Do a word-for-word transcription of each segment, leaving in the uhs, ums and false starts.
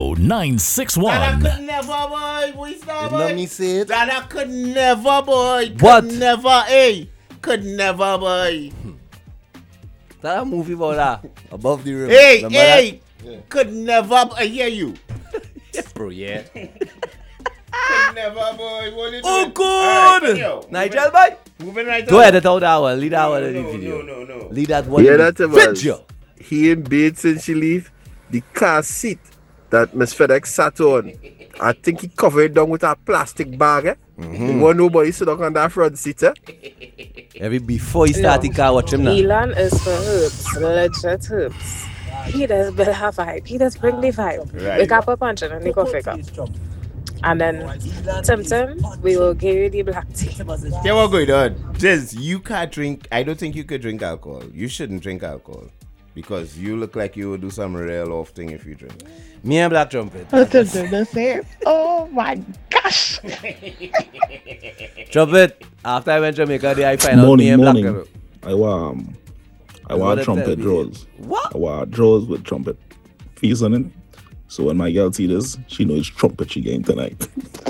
nine six one. That I could never, boy. We start, Did not boy. me say it? That I could never, boy. Could What? never, hey. Could never, boy. That a movie about that. Above the rim. Hey, Remember hey. that? Yeah. Could never, I hear you. Bro, yeah. Could never, boy. What you Oh, doing? good. All right, yo, Nigel, boy. Moving right Go on. edit out that one. Lead that one in the No, video. no, no, no. Lead that one Yeah, in the that's about video. he in bed since she leave. The car seat that Miss FedEx sat on, I think he covered it down with a plastic bag. Eh? Mm-hmm. Want nobody sit down on that front seat. Eh? Every before he start the car, watch him now. Elon is for herbs, legit herbs. He does build her vibe. He does bring the vibe. Right. Wake up a punch and the coffee cup. And then Tim Tim, we will give you the black tea. Yeah, what going on? Jiz, you can't drink. I don't think you could drink alcohol. You shouldn't drink alcohol. Because you look like you would do some real off thing if you drink. Me and Black Trumpet. Oh my gosh! Trumpet, after I went to Jamaica, there I find out me Morning, and Black morning. Trumpet. I want, um, I That's what want they trumpet tell me. drawers. What? I want drawers with trumpet fees on it. So when my girl see this, she knows trumpet she game tonight.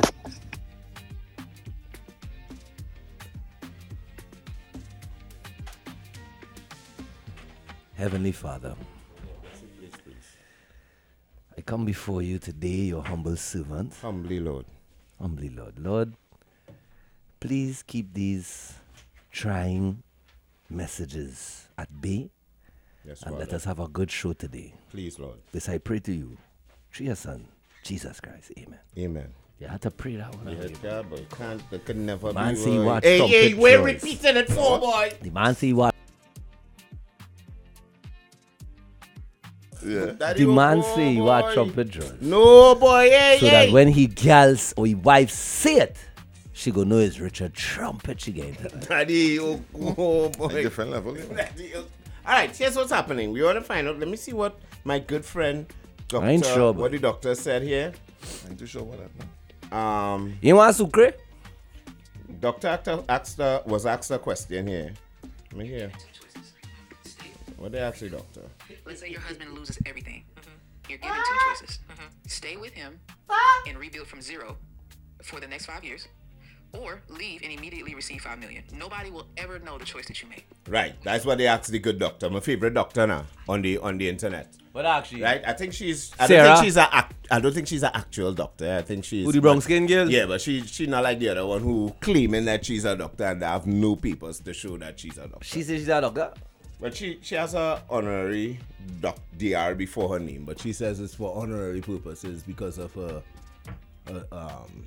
Heavenly Father, I come before you today, your humble servant. Humbly, Lord. Humbly, Lord. Lord, please keep these trying messages at bay Yes, and Father. let us have a good show today. Please, Lord. This I pray to you, through your Son, Jesus Christ. Amen. Amen. You had to pray that one. Yeah, away. yeah, but can't, they could never Man, be see right. what Hey, trumpet hey, we're choice. repeating it for, boy. The man see what? Yeah. Daddy, The man oh, see boy. what trumpet draws. No, boy, hey, So hey. that when he gals or his wife see it, she go know it's Richard Trumpet she getting tonight. Daddy, oh, oh A boy. different level. Yeah. Daddy, oh. All right, here's what's happening. We want to find out. Let me see what my good friend, doctor, I ain't sure, but- what the doctor said here. I'm too sure what that. Um, You want sucre? Doctor actor asked her, was asked a question here. Let me hear. What they ask you, doctor? Let's say your husband loses everything. You're given two choices. Stay with him and rebuild from zero for the next five years, or leave and immediately receive five million. Nobody will ever know the choice that you make. Right, that's what they asked the good doctor. My favorite doctor now on the on the internet. But actually, Right, I think she's. I Sarah? don't think she's a. ac- I don't think she's an actual doctor. I think she's. who the brown skin girl? Yeah, but she she not like the other one who claiming that she's a doctor and they have no papers to show that she's a doctor. She says she's a doctor. But she she has a honorary doc D R before her name, but she says it's for honorary purposes because of her, her um,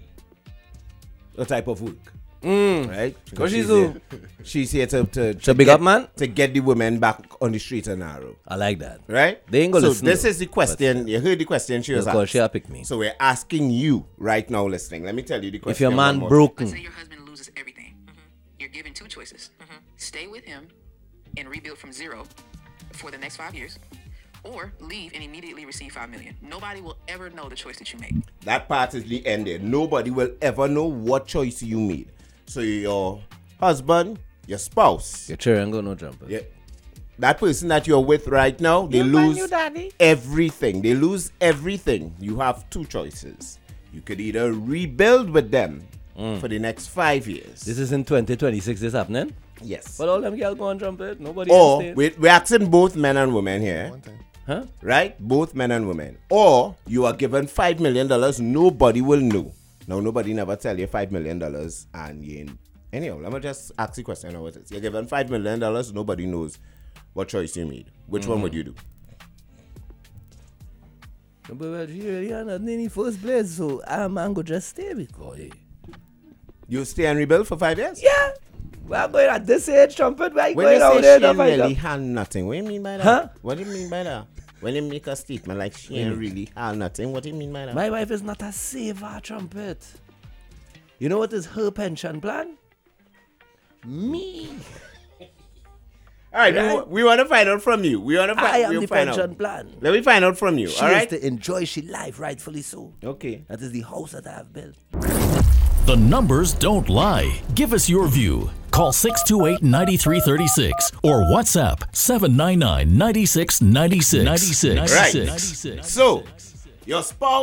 a type of work. Mm. Right? Because she's here, who? she's here to to, To big get, up, man? to get the women back on the street and narrow. I like that. Right? They ain't gonna so listen this though, is the question. You heard the question she was Because asked. she a pick me. So we're asking you right now listening. Let me tell you the question. If your one man more broken, Let's say your husband loses everything. You're given two choices. Stay with him and rebuild from zero for the next five years, or leave and immediately receive five million. Nobody will ever know the choice that you make. That part is the end there. Nobody will ever know what choice you made. So your husband, your spouse, your children go no trumpet. yeah, that person that you're with right now, they lose everything. They lose everything. You have two choices. You could either rebuild with them for the next five years. This is in twenty twenty-six. This happening. yes. But all them girls go on trumpet. Nobody. Or understand. we're, we're asking both men and women here. One thing. Huh? Right? Both men and women. Or you are given five million dollars, nobody will know. Now, nobody never tell you five million dollars and you ain't. Anyhow, let me just ask the question now what it is. You're given five million dollars, nobody knows what choice you made. Which Mm. one would you do? But well, she really are not in the first place, so I'm going to just stay because. eh. You stay and rebuild for five years? Yeah. We're going at this age, trumpet. We're When going you out say there she to ain't fight really up. had nothing, what do you mean by that? Huh? What do you mean by that? When you make a statement like she ain't really had nothing, what do you mean by that? My wife is not a saver, trumpet. You know what is her pension plan? Me. All right, Right? we, we want to find out from you. We want to find, I am we'll the find pension out. plan. Let me find out from you, She all is right? to enjoy she life, rightfully so. Okay. That is the house that I have built. The numbers don't lie. Give us your view. Call six two eight, nine three three six or WhatsApp seven nine nine, nine six nine six. Right. So, Your spouse